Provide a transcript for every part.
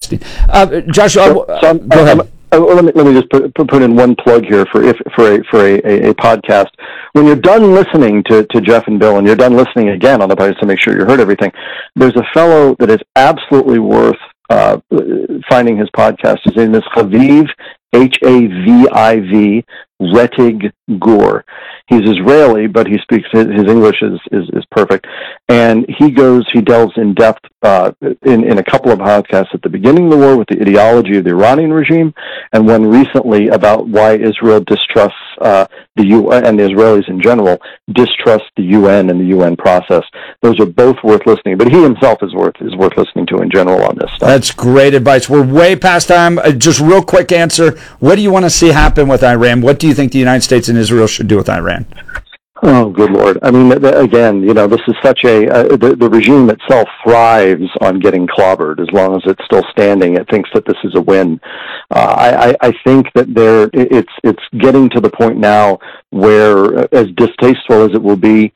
interesting. Joshua, go ahead. Let me just put in one plug here for a podcast. When you're done listening to Jeff and Bill, and you're done listening again on the podcast to make sure you heard everything, there's a fellow that is absolutely worth finding his podcast. His name is Haviv, Haviv Rettig Gur. He's Israeli, but he speaks his English is perfect, and he delves in depth in a couple of podcasts at the beginning of the war with the ideology of the Iranian regime, and one recently about why Israel distrusts the UN, and the Israelis in general distrust the UN and the UN process. Those are both worth listening, but he himself is worth listening to in general on this stuff. That's great advice. We're way past time. Just real quick answer: what do you want to see happen with Iran? What do you think the United States and Israel should do with Iran? Oh, good Lord. I mean, again, this is such the regime itself thrives on getting clobbered. As long as it's still standing, it thinks that this is a win. I think that it's getting to the point now where, as distasteful as it will be,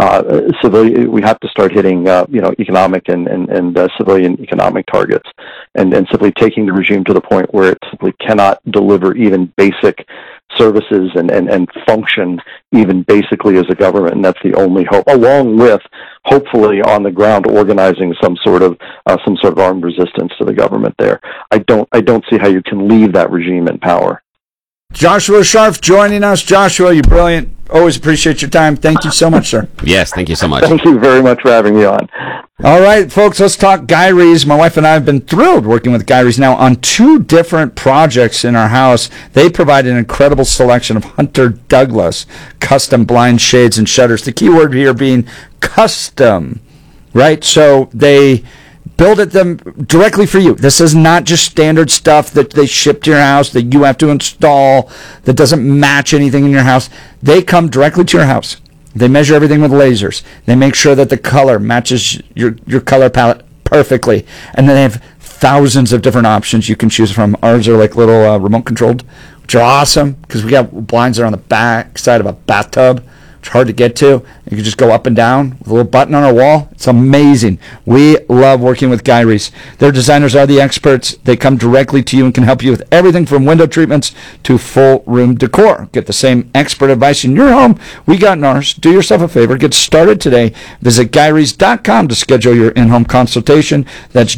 we have to start hitting, economic and civilian economic targets, and simply taking the regime to the point where it simply cannot deliver even basic services and function even basically as a government, and that's the only hope, along with hopefully on the ground organizing some sort of armed resistance to the government there. I don't see how you can leave that regime in power. Joshua Sharf joining us. Joshua, you're brilliant. Always appreciate your time. Thank you so much, sir. Yes, thank you so much. Thank you very much for having me on. All right, folks, let's talk Guy Rees. My wife and I have been thrilled working with Guy Rees now on 2 different projects in our house. They provide an incredible selection of Hunter Douglas custom blind shades and shutters. The key word here being custom, right? So they build them directly for you. This is not just standard stuff that they ship to your house that you have to install that doesn't match anything in your house. They come directly to your house. They measure everything with lasers. They make sure that the color matches your color palette perfectly. And then they have thousands of different options you can choose from. Ours are like little remote controlled, which are awesome because we got blinds that are on the back side of a bathtub. It's hard to get to. You can just go up and down with a little button on our wall. It's amazing. We love working with Guy Rees. Their designers are the experts. They come directly to you and can help you with everything from window treatments to full room decor. Get the same expert advice in your home we got in ours. Do yourself a favor. Get started today. Visit GuyRees.com to schedule your in-home consultation. That's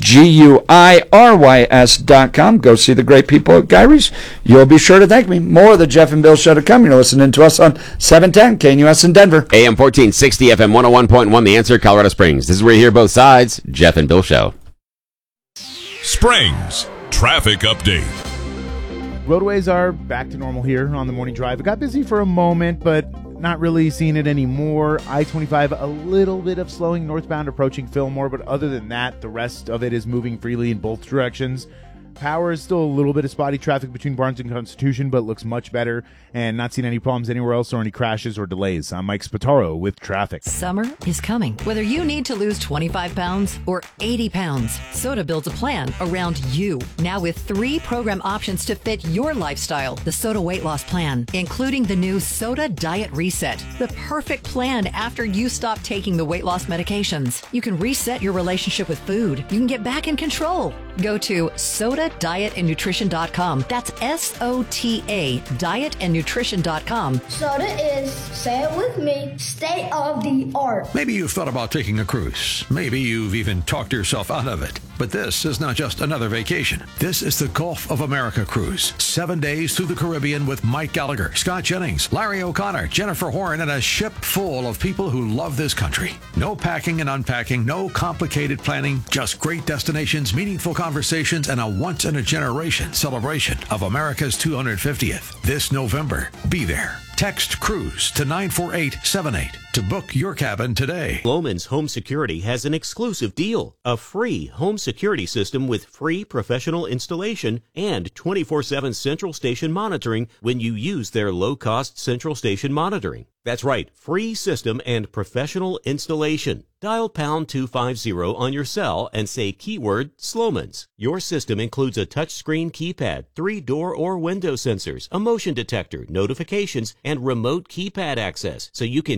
GUIRYS.com. Go see the great people at Guy Rees. You'll be sure to thank me. More of the Jeff and Bill Show to come. You're listening to us on 710 KNUS in Denver. AM 1460, FM 101.1, The Answer, Colorado Springs. This is where you hear both sides. Jeff and Bill Show. Springs Traffic Update. Roadways are back to normal here on the morning drive. It got busy for a moment, but not really seeing it anymore. I-25, a little bit of slowing northbound approaching Fillmore, but other than that, the rest of it is moving freely in both directions. Power is still a little bit of spotty traffic between Barnes and Constitution, but looks much better, and not seeing any problems anywhere else or any crashes or delays. I'm Mike Spataro with traffic. Summer is coming. Whether you need to lose 25 pounds or 80 pounds, Soda builds a plan around you. Now with 3 program options to fit your lifestyle. The Soda Weight Loss Plan, including the new Soda Diet Reset, the perfect plan after you stop taking the weight loss medications. You can reset your relationship with food. You can get back in control. Go to SodaDietAndNutrition.com. That's SOTA, dietandnutrition.com. Soda is, say it with me, state of the art. Maybe you've thought about taking a cruise. Maybe you've even talked yourself out of it. But this is not just another vacation. This is the Gulf of America cruise. 7 days through the Caribbean with Mike Gallagher, Scott Jennings, Larry O'Connor, Jennifer Horn, and a ship full of people who love this country. No packing and unpacking, no complicated planning, just great destinations, meaningful conversations, and a once-in-a-generation celebration of America's 250th. This November, be there. Text CRUISE to 94878 to book your cabin today. Sloman's Home Security has an exclusive deal. A free home security system with free professional installation and 24/7 central station monitoring when you use their low-cost central station monitoring. That's right, free system and professional installation. Dial pound 250 on your cell and say keyword Sloman's. Your system includes a touchscreen keypad, 3 door or window sensors, a motion detector, notifications, and remote keypad access, so you can check in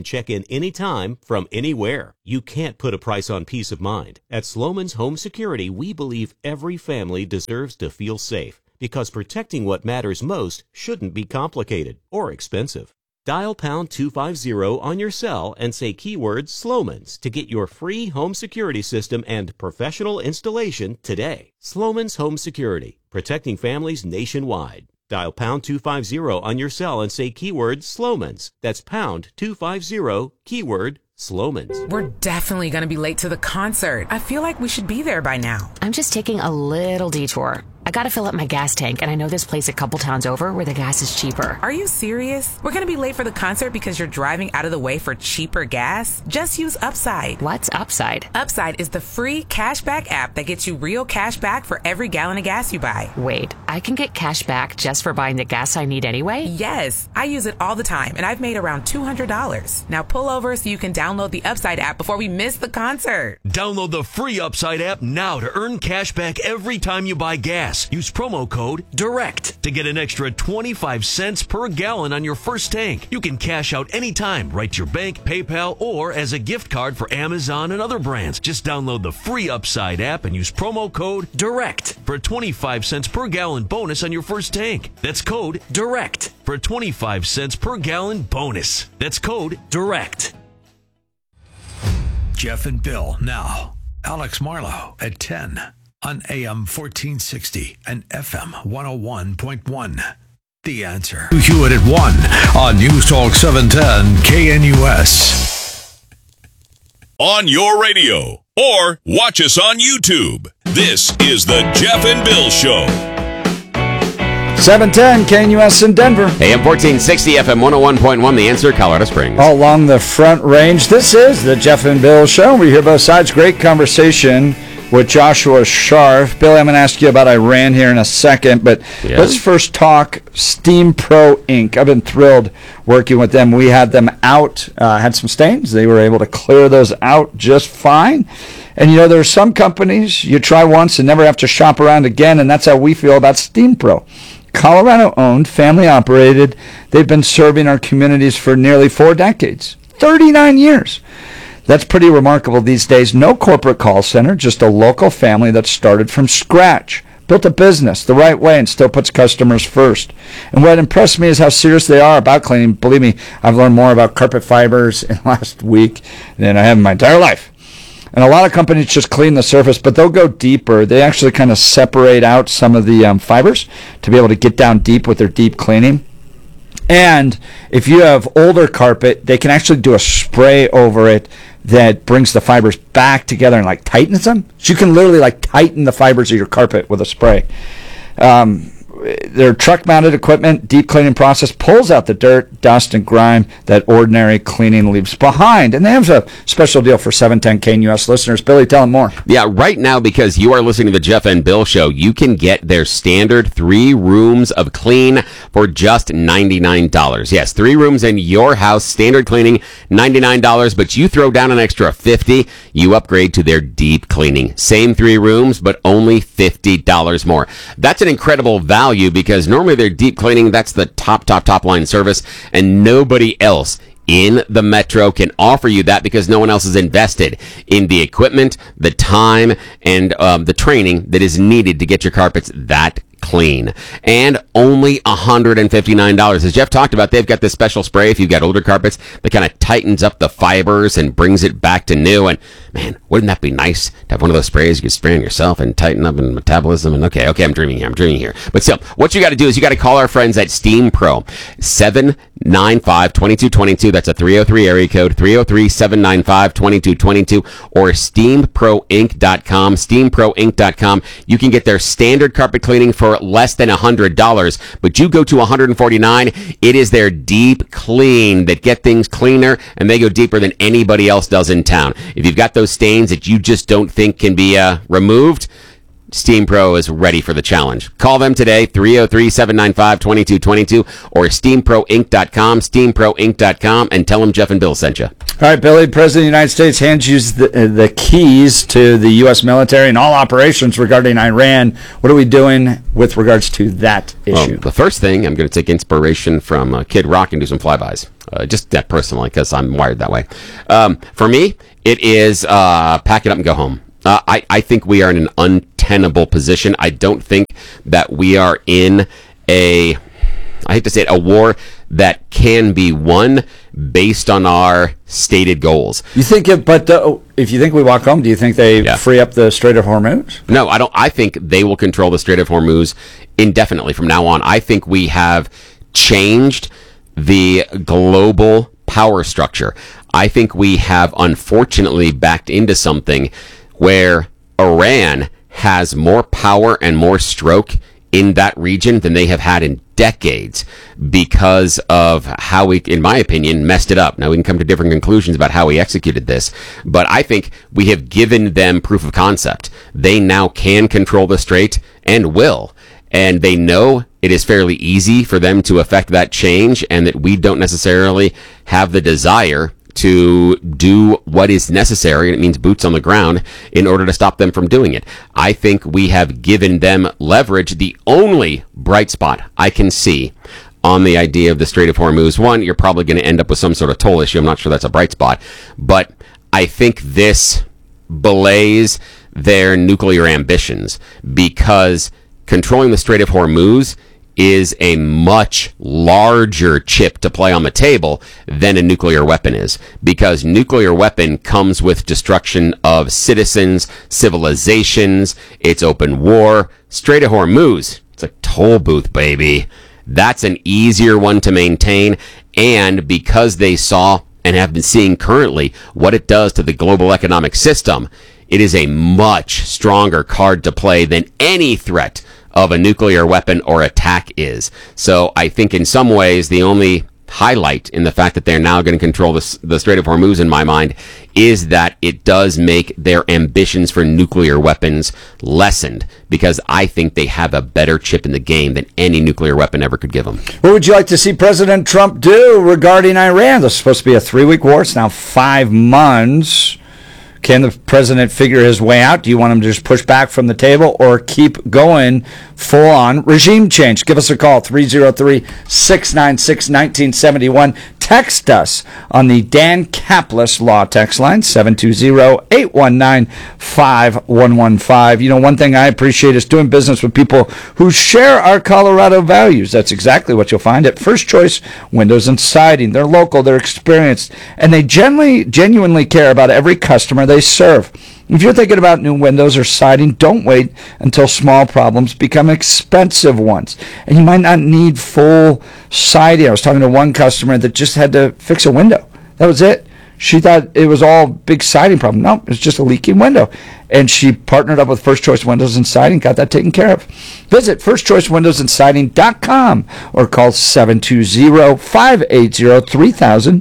anytime from anywhere. You can't put a price on peace of mind. At Sloman's Home Security, we believe every family deserves to feel safe because protecting what matters most shouldn't be complicated or expensive. Dial pound 250 on your cell and say keyword Sloman's to get your free home security system and professional installation today. Sloman's Home Security, protecting families nationwide. Dial pound 250 on your cell and say keyword Sloman's. That's pound 250, keyword Sloman's. We're definitely going to be late to the concert. I feel like we should be there by now. I'm just taking a little detour. I gotta fill up my gas tank, and I know this place a couple towns over where the gas is cheaper. Are you serious? We're gonna be late for the concert because you're driving out of the way for cheaper gas? Just use Upside. What's Upside? Upside is the free cashback app that gets you real cash back for every gallon of gas you buy. Wait, I can get cash back just for buying the gas I need anyway? Yes, I use it all the time, and I've made around $200. Now pull over so you can download the Upside app before we miss the concert. Download the free Upside app now to earn cash back every time you buy gas. Use promo code DIRECT to get an extra 25 cents per gallon on your first tank. You can cash out anytime, right to your bank, PayPal, or as a gift card for Amazon and other brands. Just download the free Upside app and use promo code DIRECT for a 25 cents per gallon bonus on your first tank. That's code DIRECT for a 25 cents per gallon bonus. That's code DIRECT. Jeff and Bill now. Alex Marlowe at 10 on AM 1460 and FM 101.1. The Answer. Hewitt at 1 on News Talk 710 KNUS. On your radio or watch us on YouTube. This is the Jeff and Bill Show. 710 KNUS in Denver. AM 1460, FM 101.1, The Answer, Colorado Springs. All along the Front Range. This is the Jeff and Bill Show. We hear both sides. Great conversation with Joshua Sharf. Billy, I'm going to ask you about Iran here in a second, but let's first talk Steam Pro Inc. I've been thrilled working with them. We had them out, had some stains. They were able to clear those out just fine. And, you know, there are some companies you try once and never have to shop around again, and that's how we feel about Steam Pro. Colorado-owned, family-operated. They've been serving our communities for nearly 4 decades, 39 years. That's pretty remarkable these days. No corporate call center, just a local family that started from scratch, built a business the right way, and still puts customers first. And what impressed me is how serious they are about cleaning. Believe me, I've learned more about carpet fibers in the last week than I have in my entire life. And a lot of companies just clean the surface, but they'll go deeper. They actually kind of separate out some of the fibers to be able to get down deep with their deep cleaning. And if you have older carpet, they can actually do a spray over it that brings the fibers back together and like tightens them. So you can literally like tighten the fibers of your carpet with a spray. Their truck-mounted equipment, deep cleaning process, pulls out the dirt, dust, and grime that ordinary cleaning leaves behind. And they have a special deal for 710 KNUS listeners. Billy, tell them more. Yeah, right now, because you are listening to the Jeff and Bill Show, you can get their standard 3 rooms of clean for just $99. Yes, 3 rooms in your house, standard cleaning, $99, but you throw down an extra $50, you upgrade to their deep cleaning. Same 3 rooms, but only $50 more. That's an incredible value because normally their deep cleaning, that's the top line service, and nobody else in the metro can offer you that because no one else is invested in the equipment, the time, and the training that is needed to get your carpets that clean. And only $159. As Jeff talked about, they've got this special spray if you've got older carpets that kind of tightens up the fibers and brings it back to new. And man, wouldn't that be nice to have one of those sprays you can spray on yourself and tighten up and metabolism? And okay, I'm dreaming here. But still, what you got to do is you got to call our friends at Steam Pro, 795-2222. That's a 303 area code, 303-795-2222, or steamproinc.com, steamproinc.com. You can get their standard carpet cleaning for less than $100, but you go to $149. It is their deep clean that get things cleaner, and they go deeper than anybody else does in town. If you've got those stains that you just don't think can be removed, Steam Pro is ready for the challenge. Call them today, 303-795-2222, or steamproinc.com, steamproinc.com, and tell them Jeff and Bill sent you. All right, Billy, President of the United States hands you the keys to the U.S. military and all operations regarding Iran. What are we doing with regards to that issue? Well, the first thing, I'm going to take inspiration from Kid Rock and do some flybys. Just that personally, because I'm wired that way. For me, it is pack it up and go home. I think we are in an untenable position. I don't think that we are in I hate to say it, a war that can be won based on our stated goals. You think if you think we walk home, do you think they free up the Strait of Hormuz? No, I don't. I think they will control the Strait of Hormuz indefinitely from now on. I think we have changed the global power structure. I think we have unfortunately backed into something where Iran has more power and more stroke in that region than they have had in decades because of how we, in my opinion, messed it up. Now, we can come to different conclusions about how we executed this, but I think we have given them proof of concept. They now can control the strait and will, and they know it is fairly easy for them to affect that change and that we don't necessarily have the desire to do what is necessary, and it means boots on the ground, in order to stop them from doing it. I think we have given them leverage. The only bright spot I can see on the idea of the Strait of Hormuz, one, you're probably going to end up with some sort of toll issue. I'm not sure that's a bright spot, but I think this belays their nuclear ambitions, because controlling the Strait of Hormuz is a much larger chip to play on the table than a nuclear weapon is, because nuclear weapon comes with destruction of citizens, civilizations, it's open war. Strait of Hormuz, it's a toll booth, baby. That's an easier one to maintain, and because they saw and have been seeing currently what it does to the global economic system, it is a much stronger card to play than any threat of a nuclear weapon or attack is. So I think in some ways the only highlight in the fact that they're now going to control the Strait of Hormuz, in my mind, is that it does make their ambitions for nuclear weapons lessened, because I think they have a better chip in the game than any nuclear weapon ever could give them. What would you like to see President Trump do regarding Iran? There's supposed to be a 3-week war. It's now 5 months. Can the president figure his way out? Do you want him to just push back from the table or keep going full-on regime change? Give us a call, 303-696-1971. Text us on the Dan Caplis Law text line, 720-819-5115. You know, one thing I appreciate is doing business with people who share our Colorado values. That's exactly what you'll find at First Choice Windows and Siding. They're local, they're experienced, and they genuinely care about every customer they serve. If you're thinking about new windows or siding, don't wait until small problems become expensive ones. And you might not need full siding. I was talking to one customer that just had to fix a window. That was it. She thought it was all big siding problem. No, it was just a leaking window. And she partnered up with First Choice Windows and Siding, got that taken care of. Visit firstchoicewindowsandsiding.com or call 720-580-3000,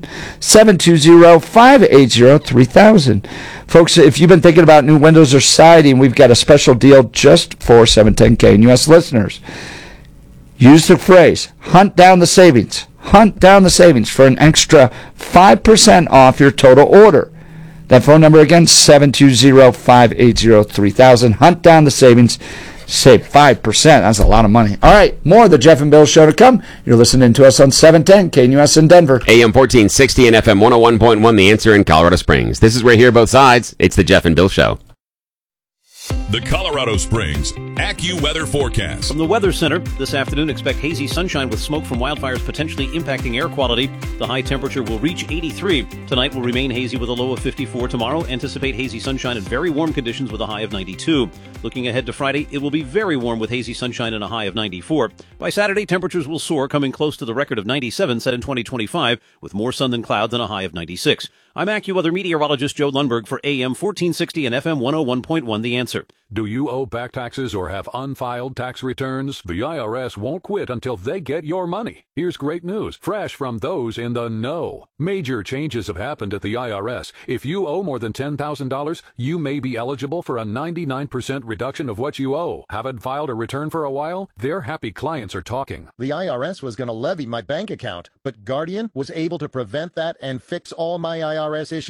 720-580-3000. Folks, if you've been thinking about new windows or siding, we've got a special deal just for 710K and U.S. listeners. Use the phrase, hunt down the savings. Hunt down the savings for an extra 5% off your total order. That phone number again, 720-580-3000. Hunt down the savings. Save 5%. That's a lot of money. All right, more of the Jeff and Bill Show to come. You're listening to us on 710 KNUS in Denver. AM 1460 and FM 101.1, The Answer in Colorado Springs. This is where you hear both sides. It's the Jeff and Bill Show. The Colorado Springs AccuWeather forecast. From the Weather Center, this afternoon expect hazy sunshine with smoke from wildfires potentially impacting air quality. The high temperature will reach 83. Tonight will remain hazy with a low of 54. Tomorrow, anticipate hazy sunshine and very warm conditions with a high of 92. Looking ahead to Friday, it will be very warm with hazy sunshine and a high of 94. By Saturday, temperatures will soar, coming close to the record of 97 set in 2025, with more sun than clouds and a high of 96. I'm AccuWeather meteorologist Joe Lundberg for AM 1460 and FM 101.1 The Answer. Do you owe back taxes or have unfiled tax returns? The IRS won't quit until they get your money. Here's great news, fresh from those in the know. Major changes have happened at the IRS. If you owe more than $10,000, you may be eligible for a 99% reduction of what you owe. Haven't filed a return for a while? Their happy clients are talking. The IRS was going to levy my bank account, but Guardian was able to prevent that and fix all my IRS issues.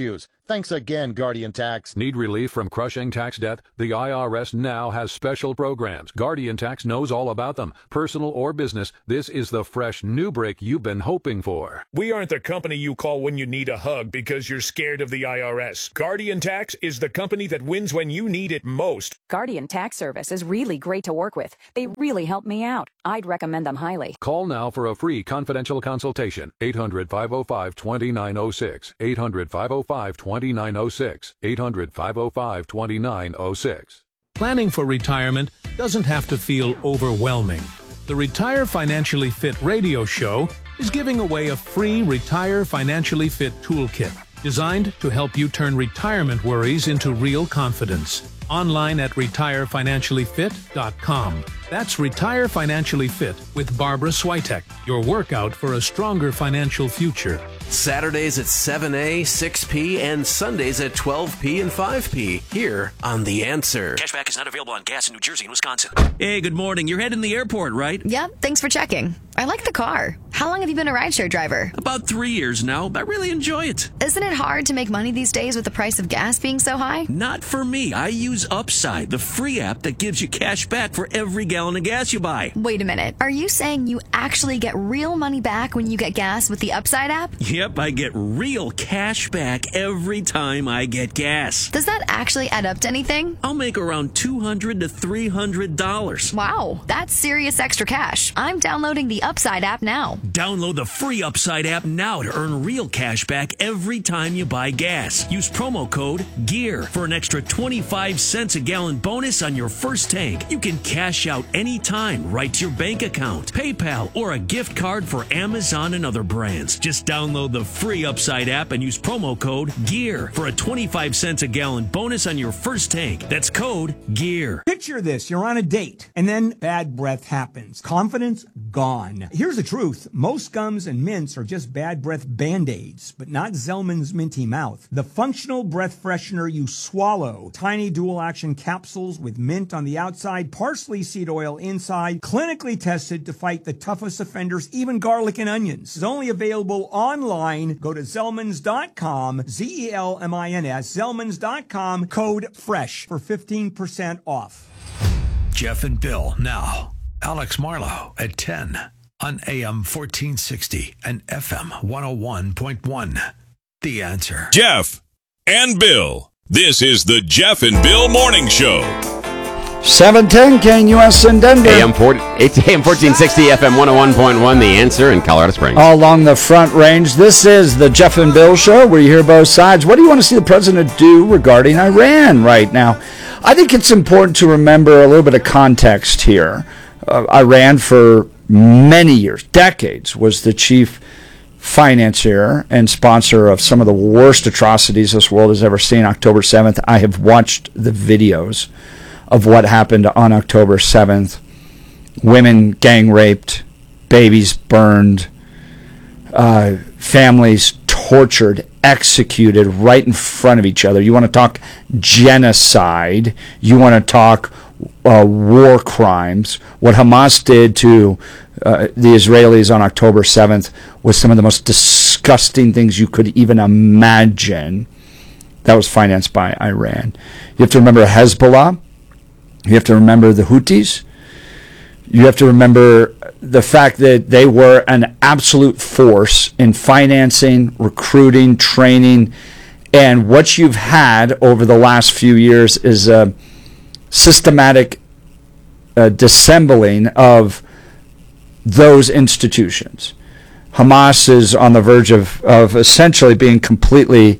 Thanks again, Guardian Tax. Need relief from crushing tax debt? The IRS now has special programs. Guardian Tax knows all about them. Personal or business, this is the fresh new break you've been hoping for. We aren't the company you call when you need a hug because you're scared of the IRS. Guardian Tax is the company that wins when you need it most. Guardian Tax Service is really great to work with. They really helped me out. I'd recommend them highly. Call now for a free confidential consultation. 800-505-2906. 800-505-2906. 800-505-2906. Planning for retirement doesn't have to feel overwhelming. The Retire Financially Fit radio show is giving away a free Retire Financially Fit toolkit designed to help you turn retirement worries into real confidence. Online at retirefinanciallyfit.com. That's Retire Financially Fit with Barbara Switek, your workout for a stronger financial future. Saturdays at 7A, 6P, and Sundays at 12P and 5P. Here on The Answer. Cashback is not available on gas in New Jersey and Wisconsin. Hey, good morning. You're heading to the airport, right? Yep, thanks for checking. I like the car. How long have you been a rideshare driver? About 3 years now. I really enjoy it. Isn't it hard to make money these days with the price of gas being so high? Not for me. I use Upside, the free app that gives you cash back for every gallon of gas you buy. Wait a minute. Are you saying you actually get real money back when you get gas with the Upside app? Yep, I get real cash back every time I get gas. Does that actually add up to anything? I'll make around $200 to $300. Wow, that's serious extra cash. I'm downloading the Upside app now. Download the free Upside app now to earn real cash back every time you buy gas. Use promo code GEAR for an extra 25 cents a gallon bonus on your first tank. You can cash out anytime right to your bank account, PayPal, or a gift card for Amazon and other brands. Just download the free Upside app and use promo code GEAR for a 25 cents a gallon bonus on your first tank. That's code GEAR. Picture this. You're on a date, and then bad breath happens. Confidence gone. Here's the truth. Most gums and mints are just bad breath Band-Aids, but not Zellman's Minty Mouth. The functional breath freshener you swallow. Tiny dual-action capsules with mint on the outside, parsley seed oil inside, clinically tested to fight the toughest offenders, even garlic and onions. It's only available online. Go to Zellmans.com, Zelmins, Zellmans.com, code FRESH for 15% off. Jeff and Bill now. Alex Marlowe at 10 on AM 1460 and FM 101.1. The Answer. Jeff and Bill. This is the Jeff and Bill Morning Show. 710 KNUS in Denver. AM 1460, FM 101.1, The Answer in Colorado Springs. All along the Front Range. This is the Jeff and Bill Show where you hear both sides. What do you want to see the president do regarding Iran right now? I think it's important to remember a little bit of context here. Iran for many years, decades, was the chief financier and sponsor of some of the worst atrocities this world has ever seen. October 7th, I have watched the videos of what happened on October 7th. Women gang raped, babies burned, families tortured, executed right in front of each other. You want to talk genocide, you want to talk war crimes. What Hamas did to the Israelis on October 7th was some of the most disgusting things you could even imagine. That was financed by Iran. You have to remember Hezbollah. You have to remember the Houthis. You have to remember the fact that they were an absolute force in financing, recruiting, training, and what you've had over the last few years is a systematic dissembling of those institutions. Hamas is on the verge of essentially being completely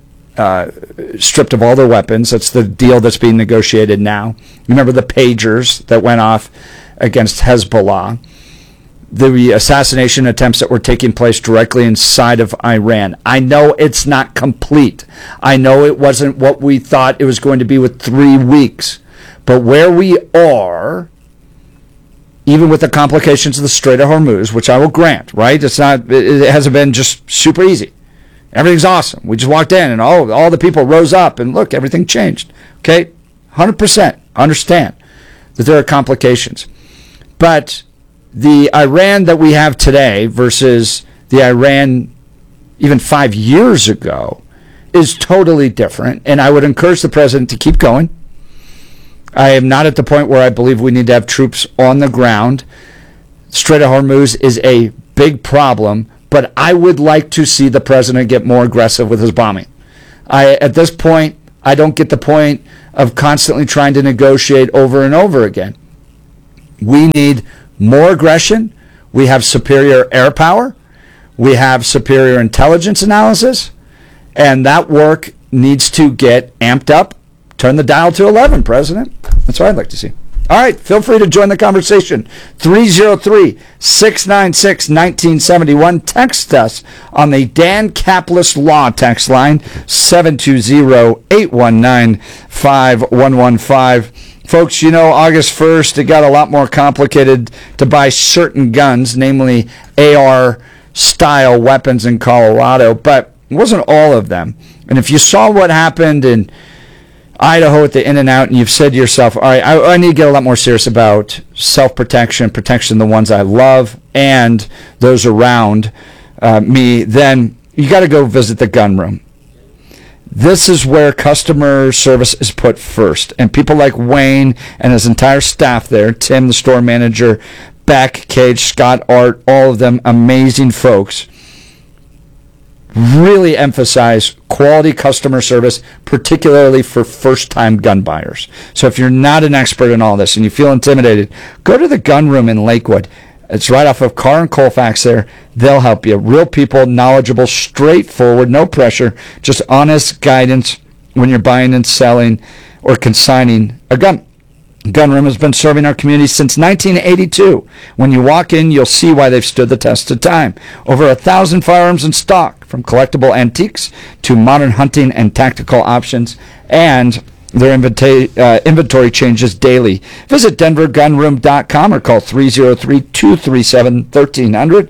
stripped of all their weapons. That's the deal that's being negotiated now. Remember the pagers that went off against Hezbollah, the assassination attempts that were taking place directly inside of Iran. I know it's not complete. I know it wasn't what we thought it was going to be with 3 weeks. But where we are, even with the complications of the Strait of Hormuz, which I will grant, right? It hasn't been just super easy. Everything's awesome. We just walked in and all the people rose up and look, everything changed. Okay? 100% understand that there are complications. But the Iran that we have today versus the Iran even 5 years ago is totally different, and I would encourage the president to keep going. I am not at the point where I believe we need to have troops on the ground. Strait of Hormuz is a big problem, but I would like to see the president get more aggressive with his bombing. At this point, I don't get the point of constantly trying to negotiate over and over again. We need more aggression. We have superior air power. We have superior intelligence analysis. And that work needs to get amped up. Turn the dial to 11, President. That's what I'd like to see. All right, feel free to join the conversation. 303-696-1971. Text us on the Dan Caplis Law text line, 720-819-5115. Folks, you know, August 1st, it got a lot more complicated to buy certain guns, namely AR-style weapons in Colorado, but it wasn't all of them. And if you saw what happened in Idaho at the In-N-Out, and you've said to yourself, all right, I need to get a lot more serious about self-protection, protection of the ones I love and those around me, then you got to go visit the gun room. This is where customer service is put first. And people like Wayne and his entire staff there, Tim, the store manager, Beck, Cage, Scott, Art, all of them, amazing folks, really emphasize quality customer service, particularly for first-time gun buyers. So if you're not an expert in all this and you feel intimidated, go to the gun room in Lakewood. It's right off of Carr and Colfax there. They'll help you. Real people, knowledgeable, straightforward, no pressure, just honest guidance when you're buying and selling or consigning a gun. Gun Room has been serving our community since 1982. When you walk in, you'll see why they've stood the test of time. Over 1,000 firearms in stock, from collectible antiques to modern hunting and tactical options, and their inventory changes daily. Visit denvergunroom.com or call 303-237-1300.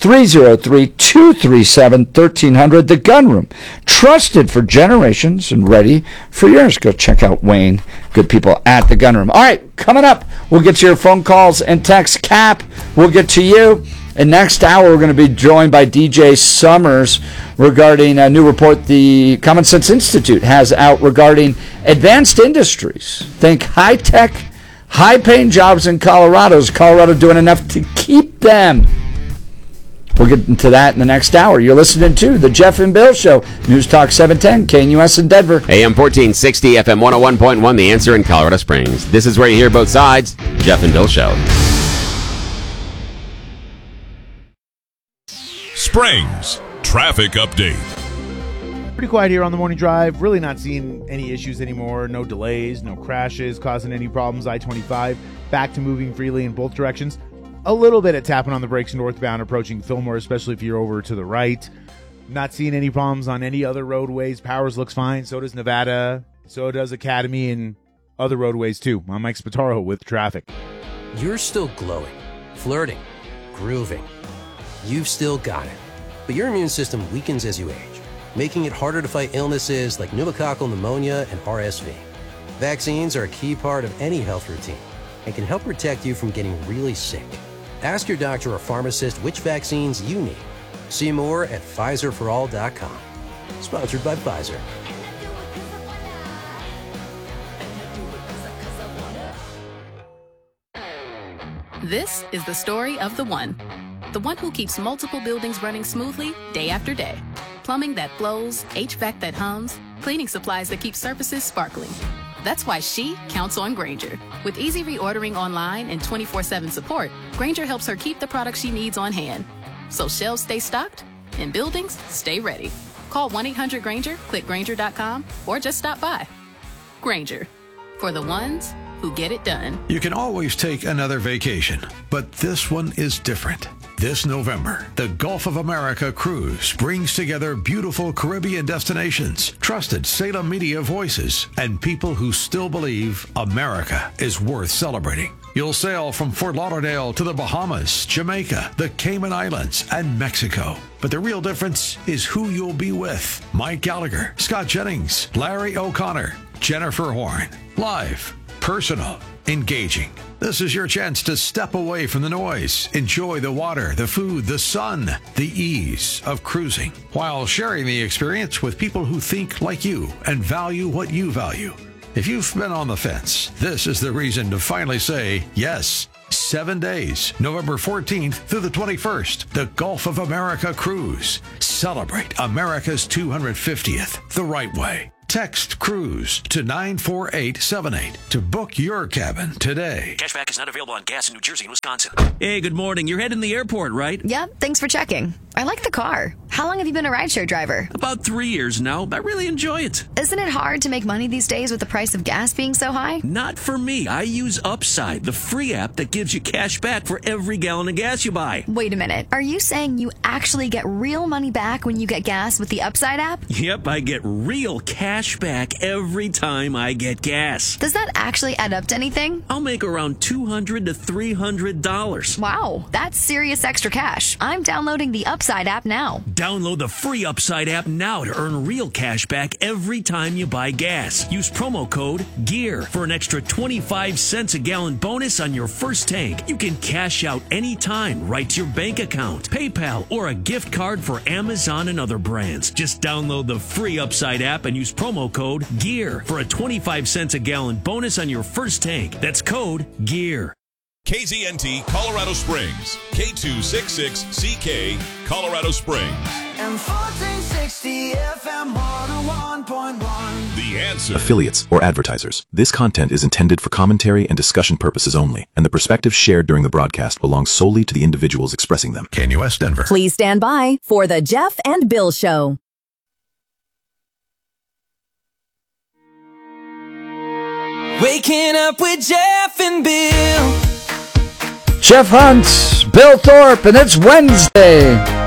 303-237-1300. The Gun Room, trusted for generations and ready for yours. Go check out Wayne, good people at the Gun Room. All right, coming up, we'll get to your phone calls and text. Cap, we'll get to you. And next hour, we're going to be joined by DJ Summers regarding a new report the Common Sense Institute has out regarding advanced industries. Think high-tech, high-paying jobs in Colorado. Is Colorado doing enough to keep them? We'll get into that in the next hour. You're listening to The Jeff and Bill Show, News Talk 710, KNUS in Denver. AM 1460, FM 101.1, The Answer in Colorado Springs. This is where you hear both sides. Jeff and Bill Show. Springs traffic update. Pretty quiet here on the morning drive. Really not seeing any issues anymore. No delays, no crashes causing any problems. I-25 back to moving freely in both directions. A little bit of tapping on the brakes northbound approaching Fillmore, especially if you're over to the right. Not seeing any problems on any other roadways. Powers looks fine. So does Nevada. So does Academy and other roadways too. I'm Mike Spataro with traffic. You're still glowing, flirting, grooving. You've still got it. But your immune system weakens as you age, making it harder to fight illnesses like pneumococcal pneumonia and RSV. Vaccines are a key part of any health routine and can help protect you from getting really sick. Ask your doctor or pharmacist which vaccines you need. See more at PfizerForAll.com. Sponsored by Pfizer. This is the story of the one who keeps multiple buildings running smoothly day after day. Plumbing that flows, HVAC that hums, cleaning supplies that keep surfaces sparkling. That's why she counts on Grainger. With easy reordering online and 24/7 support, Grainger helps her keep the products she needs on hand. So shelves stay stocked and buildings stay ready. Call 1-800-GRAINGER, click Grainger.com, or just stop by. Grainger, for the ones who get it done. You can always take another vacation, but this one is different. This November, the Gulf of America Cruise brings together beautiful Caribbean destinations, trusted Salem media voices, and people who still believe America is worth celebrating. You'll sail from Fort Lauderdale to the Bahamas, Jamaica, the Cayman Islands, and Mexico. But the real difference is who you'll be with. Mike Gallagher, Scott Jennings, Larry O'Connor, Jennifer Horn. Live, personal, engaging. This is your chance to step away from the noise, enjoy the water, the food, the sun, the ease of cruising, while sharing the experience with people who think like you and value what you value. If you've been on the fence, this is the reason to finally say yes. 7 days, November 14th through the 21st, the Gulf of America Cruise. Celebrate America's 250th the right way. Text CRUISE to 94878 to book your cabin today. Cashback is not available on gas in New Jersey and Wisconsin. Hey, good morning. You're heading to the airport, right? Yep, thanks for checking. I like the car. How long have you been a rideshare driver? About 3 years now. I really enjoy it. Isn't it hard to make money these days with the price of gas being so high? Not for me. I use Upside, the free app that gives you cash back for every gallon of gas you buy. Wait a minute. Are you saying you actually get real money back when you get gas with the Upside app? Yep, I get real cash back every time I get gas. Does that actually add up to anything? I'll make around $200 to $300. Wow, that's serious extra cash. I'm downloading the Upside app now. Download the free Upside app now to earn real cash back every time you buy gas. Use promo code GEAR for an extra 25 cents a gallon bonus on your first tank. You can cash out anytime right to your bank account, PayPal, or a gift card for Amazon and other brands. Just download the free Upside app and use promo code GEAR for a 25 cents a gallon bonus on your first tank. That's code GEAR. KZNT Colorado Springs, K266CK Colorado Springs. And 1460 FM 101.1. The Answer. Affiliates or advertisers. This content is intended for commentary and discussion purposes only, and the perspectives shared during the broadcast belong solely to the individuals expressing them. KNUS Denver. Please stand by for the Jeff and Bill Show. Waking up with Jeff and Bill. Jeff Hunt, Bill Thorpe, and it's Wednesday.